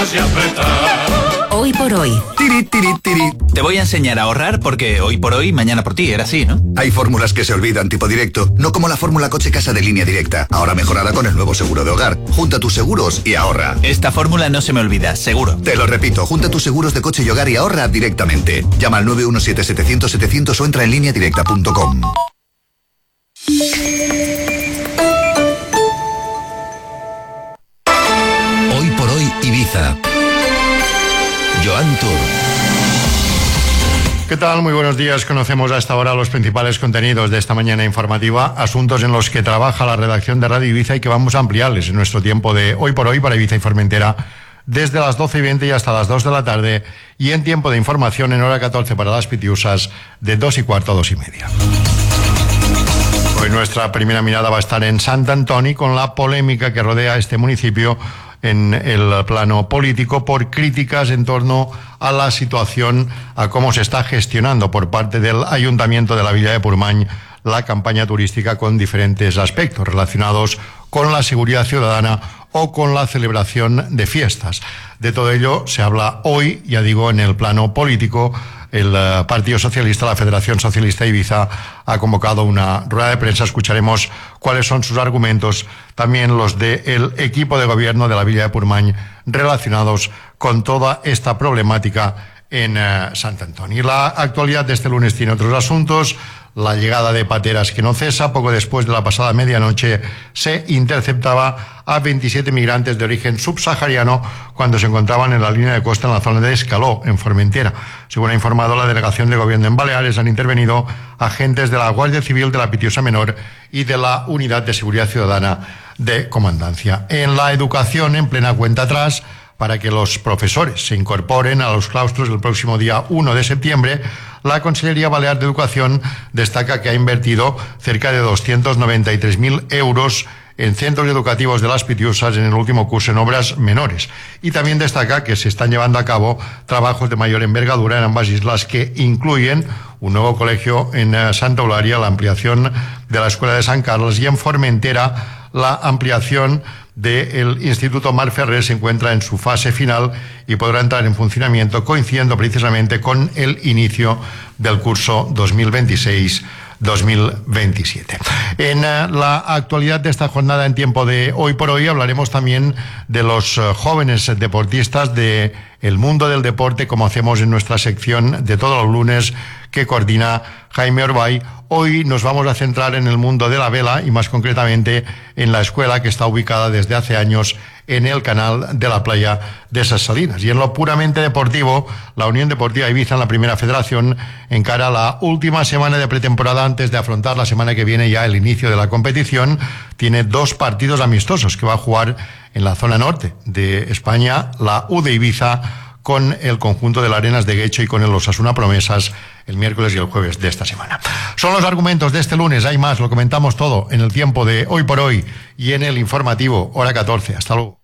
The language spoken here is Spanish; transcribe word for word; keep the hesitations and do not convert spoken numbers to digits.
Hoy por hoy. Tiri, tiri, tiri. Te voy a enseñar a ahorrar porque hoy por hoy, mañana por ti, era así, ¿no? Hay fórmulas que se olvidan, tipo directo, no como la fórmula coche-casa de Línea Directa, ahora mejorada con el nuevo seguro de hogar. Junta tus seguros y ahorra. Esta fórmula no se me olvida, seguro. Te lo repito, junta tus seguros de coche y hogar y ahorra directamente. Llama al nueve uno siete, setecientos, setecientos o entra en línea directa punto com. Hoy por hoy, Ibiza. Joan Tour. ¿Qué tal? Muy buenos días. Conocemos a esta hora los principales contenidos de esta mañana informativa, asuntos en los que trabaja la redacción de Radio Ibiza y que vamos a ampliarles en nuestro tiempo de Hoy por Hoy para Ibiza y Formentera desde las doce y veinte y hasta las dos de la tarde y en tiempo de información en hora catorce para las Pitiusas de dos y cuarto a dos y media. Hoy nuestra primera mirada va a estar en Sant Antoni con la polémica que rodea este municipio en el plano político por críticas en torno a la situación, a cómo se está gestionando por parte del Ayuntamiento de la Villa de Purmany la campaña turística con diferentes aspectos relacionados con la seguridad ciudadana o con la celebración de fiestas. De todo ello se habla hoy, ya digo, en el plano político. El uh, Partido Socialista, la Federación Socialista Ibiza, ha convocado una rueda de prensa. Escucharemos cuáles son sus argumentos, también los del equipo de gobierno de la Villa de Purmany relacionados con toda esta problemática en uh, Sant Antoni. La actualidad de este lunes tiene otros asuntos. La llegada de pateras que no cesa. Poco después de la pasada medianoche se interceptaba a veintisiete migrantes de origen subsahariano cuando se encontraban en la línea de costa en la zona de Escaló, en Formentera. Según ha informado la Delegación de Gobierno en Baleares, han intervenido agentes de la Guardia Civil de la Pitiusa Menor y de la Unidad de Seguridad Ciudadana de Comandancia. En la educación, en plena cuenta atrás, para que los profesores se incorporen a los claustros el próximo día uno de septiembre, la Consellería Balear de Educación destaca que ha invertido cerca de doscientos noventa y tres mil euros en centros educativos de las Pitiusas en el último curso en obras menores. Y también destaca que se están llevando a cabo trabajos de mayor envergadura en ambas islas que incluyen un nuevo colegio en Santa Eulalia, la ampliación de la Escuela de San Carlos, y en Formentera la ampliación del Instituto Mar Ferrer se encuentra en su fase final y podrá entrar en funcionamiento coincidiendo precisamente con el inicio del curso dos mil veintiséis dos mil veintisiete. En uh, la actualidad de esta jornada en tiempo de Hoy por Hoy hablaremos también de los uh, jóvenes deportistas de el mundo del deporte, como hacemos en nuestra sección de todos los lunes que coordina Jaime Orbay. Hoy nos vamos a centrar en el mundo de la vela y más concretamente en la escuela que está ubicada desde hace años en el canal de la playa de Ses Salines. Y en lo puramente deportivo, la Unión Deportiva Ibiza, en la Primera Federación, encara la última semana de pretemporada antes de afrontar la semana que viene ya el inicio de la competición. Tiene dos partidos amistosos que va a jugar en la zona norte de España, la U de Ibiza con el conjunto de la Arenas de Guecho y con el Osasuna Promesas el miércoles y el jueves de esta semana. Son los argumentos de este lunes, hay más, lo comentamos todo en el tiempo de Hoy por Hoy y en el informativo hora catorce. Hasta luego.